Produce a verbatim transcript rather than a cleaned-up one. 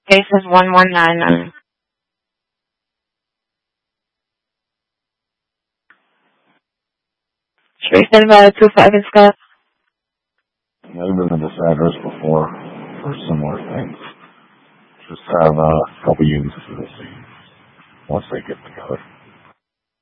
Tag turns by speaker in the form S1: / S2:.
S1: Case is one one nine nine. Trace invalid two five in Scott.
S2: Yeah, I've been to this address before for similar things. Just have uh, a couple units to see once they get together.